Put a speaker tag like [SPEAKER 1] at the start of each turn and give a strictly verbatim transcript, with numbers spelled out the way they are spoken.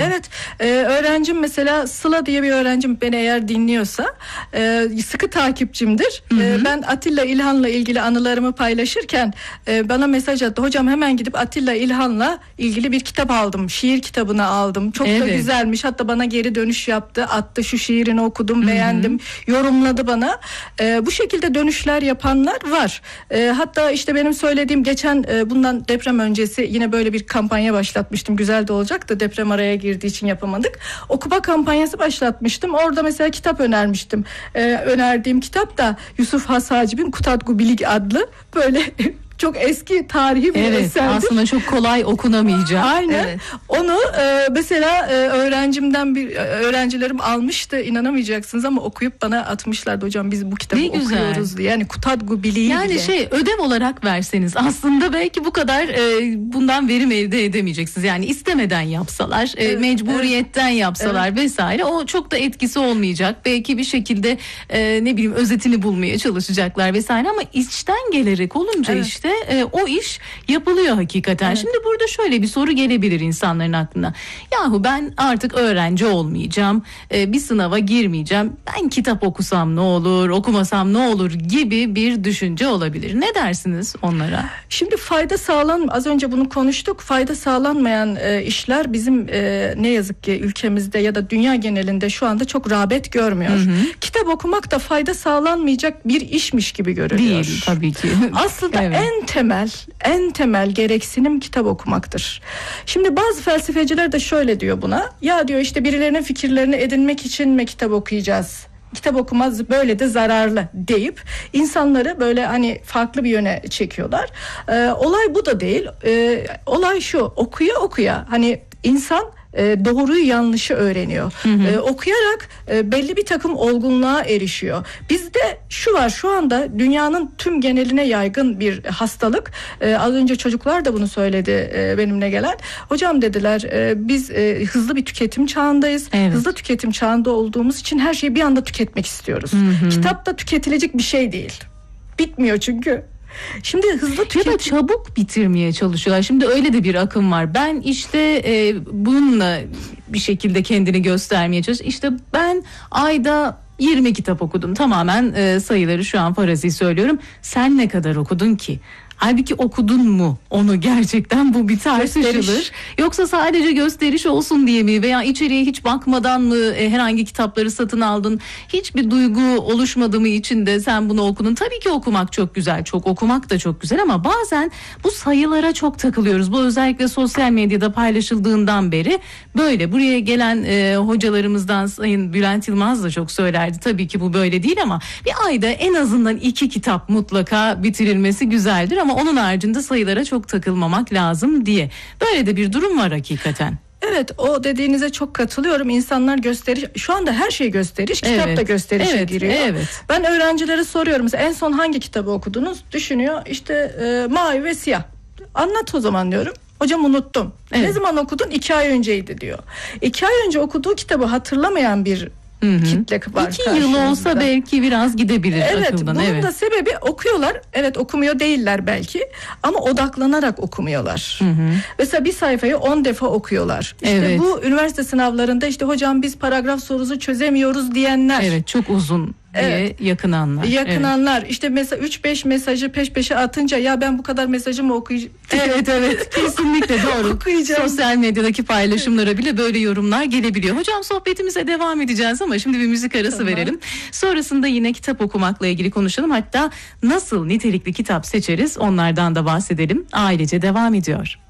[SPEAKER 1] Evet, e, öğrencim mesela Sıla diye bir öğrencim beni eğer dinliyorsa e, sıkı takipçimdir. Hı hı. E, ben Atilla İlhan'la ilgili anılarımı paylaşırken e, bana mesaj attı. Hocam hemen gidip Atilla İlhan'la ilgili bir kitap aldım. Şiir kitabını aldım. Çok evet. da güzelmiş. Hatta bana geri dönüş yaptı. Attı, şu şiirini okudum, beğendim. Hı hı. Yorumladı bana. E, bu şekilde dönüşler yapanlar var. E, hatta işte benim söylediğim geçen e, bundan deprem öncesi yine böyle bir kampanya başlatmıştım. Güzel de olacak da deprem araya girdiği için yapamadık. Okuma kampanyası başlatmıştım. Orada mesela kitap önermiştim. E, önerdiğim kitap da Yusuf Has Hacib'in Kutadgu Bilig adlı böyle çok eski tarihi bir
[SPEAKER 2] evet,
[SPEAKER 1] eserdir.
[SPEAKER 2] Aslında çok kolay okunamayacak.
[SPEAKER 1] Aynen. Evet. Onu e, mesela e, öğrencimden bir öğrencilerim almıştı. İnanamayacaksınız ama okuyup bana atmışlardı. Hocam biz bu kitabı ne okuyoruz güzel. diye. Yani Kutadgu Biliği
[SPEAKER 2] yani
[SPEAKER 1] bile.
[SPEAKER 2] şey ödev olarak verseniz aslında belki bu kadar e, bundan verim elde edemeyeceksiniz. Yani istemeden yapsalar, evet, e, mecburiyetten evet. yapsalar evet. vesaire o çok da etkisi olmayacak. Belki bir şekilde e, ne bileyim özetini bulmaya çalışacaklar vesaire ama içten gelerek olunca evet. işte E, o iş yapılıyor hakikaten. Evet. Şimdi burada şöyle bir soru gelebilir insanların aklına. Yahu ben artık öğrenci olmayacağım. E, bir sınava girmeyeceğim. Ben kitap okusam ne olur, okumasam ne olur gibi bir düşünce olabilir. Ne dersiniz onlara?
[SPEAKER 1] Şimdi fayda sağlan az önce bunu konuştuk. Fayda sağlanmayan e, işler bizim e, ne yazık ki ülkemizde ya da dünya genelinde şu anda çok rağbet görmüyor. Hı hı. Kitap okumak da fayda sağlanmayacak bir işmiş gibi görülüyor.
[SPEAKER 2] Değil tabii ki.
[SPEAKER 1] Aslında evet. en temel, en temel gereksinim kitap okumaktır. Şimdi bazı felsefeciler de şöyle diyor buna. Ya diyor işte birilerinin fikirlerini edinmek için mi kitap okuyacağız? Kitap okumaz böyle de zararlı deyip insanları böyle hani farklı bir yöne çekiyorlar. Ee, olay bu da değil. Ee, olay şu, okuya okuya hani insan E, doğruyu yanlışı öğreniyor. Hı hı. E, okuyarak e, belli bir takım olgunluğa erişiyor. Bizde şu var, şu anda dünyanın tüm geneline yaygın bir hastalık. E, az önce çocuklar da bunu söyledi e, benimle gelen. Hocam dediler e, biz e, hızlı bir tüketim çağındayız. Evet. Hızlı tüketim çağında olduğumuz için her şeyi bir anda tüketmek istiyoruz. Hı hı. Kitap da tüketilecek bir şey değil. Bitmiyor çünkü. Şimdi hızlı tüketim...
[SPEAKER 2] Ya da çabuk bitirmeye çalışıyorlar. Şimdi öyle de bir akım var. Ben işte e, bununla bir şekilde kendini göstermeye çalışıyorum. İşte ben ayda yirmi kitap okudum. Tamamen e, sayıları şu an farazi söylüyorum. Sen ne kadar okudun ki? Halbuki okudun mu onu gerçekten, bu bir tartışılır. Yoksa sadece gösteriş olsun diye mi veya içeriye hiç bakmadan mı e, herhangi kitapları satın aldın? Hiçbir duygu oluşmadı mı içinde sen bunu okudun? Tabii ki okumak çok güzel, çok okumak da çok güzel ama bazen bu sayılara çok takılıyoruz. Bu özellikle sosyal medyada paylaşıldığından beri böyle. Buraya gelen e, hocalarımızdan Sayın Bülent Yılmaz da çok söylerdi. Tabii ki bu böyle değil ama bir ayda en azından iki kitap mutlaka bitirilmesi güzeldir ama Ama onun haricinde sayılara çok takılmamak lazım diye. Böyle de bir durum var hakikaten.
[SPEAKER 1] Evet, o dediğinize çok katılıyorum. İnsanlar gösteriş, şu anda her şey gösteriş, kitap evet. da gösterişe evet, giriyor. Evet. Ben öğrencilere soruyorum mesela en son hangi kitabı okudunuz? Düşünüyor işte e, Mavi ve Siyah. Anlat o zaman diyorum. Hocam unuttum. Evet. Ne zaman okudun? İki ay önceydi diyor. İki ay önce okuduğu kitabı hatırlamayan bir Hı hı. kitle var.
[SPEAKER 2] İki yıl olsa belki biraz gidebilir
[SPEAKER 1] evet,
[SPEAKER 2] akıldan.
[SPEAKER 1] Bunun
[SPEAKER 2] evet.
[SPEAKER 1] da sebebi okuyorlar. Evet, okumuyor değiller belki ama odaklanarak okumuyorlar. Hı hı. Mesela bir sayfayı on defa okuyorlar. İşte evet. bu üniversite sınavlarında işte hocam biz paragraf sorusu çözemiyoruz diyenler.
[SPEAKER 2] Evet, çok uzun diye evet. yakınanlar.
[SPEAKER 1] Yakınanlar. Evet. İşte mesela üç beş mesajı peş peşe atınca ya ben bu kadar mesajı mı okuyacağım?
[SPEAKER 2] Evet evet kesinlikle doğru.
[SPEAKER 1] Okuyacağım.
[SPEAKER 2] Sosyal medyadaki paylaşımlara bile böyle yorumlar gelebiliyor. Hocam sohbetimize devam edeceğiz ama şimdi bir müzik arası tamam. verelim. Sonrasında yine kitap okumakla ilgili konuşalım. Hatta nasıl nitelikli kitap seçeriz onlardan da bahsedelim. Ailece devam ediyor.